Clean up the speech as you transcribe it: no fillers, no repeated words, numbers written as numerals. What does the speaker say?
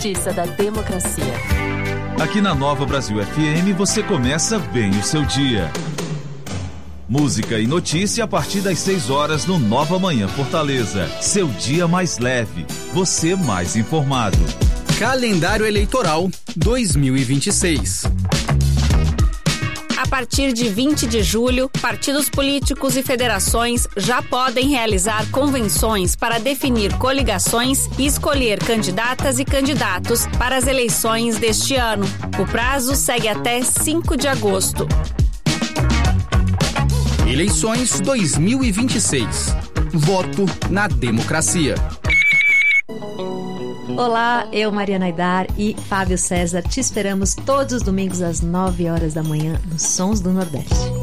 Justiça da Democracia. Aqui na Nova Brasil FM você começa bem o seu dia. Música e notícia a partir das 6 horas no Nova Manhã Fortaleza. Seu dia mais leve, você mais informado. Calendário Eleitoral 2026. A partir de 20 de julho, partidos políticos e federações já podem realizar convenções para definir coligações e escolher candidatas e candidatos para as eleições deste ano. O prazo segue até 5 de agosto. Eleições 2026. Voto na democracia. Olá, eu, Mariana Aidar e Fábio César te esperamos todos os domingos às 9 horas da manhã nos Sons do Nordeste.